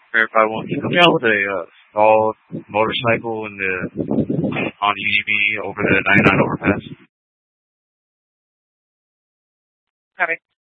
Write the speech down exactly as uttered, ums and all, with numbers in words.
Verify one. Can you help me out with a uh, stalled motorcycle in the on U D B over the ninety-nine overpass? Copy.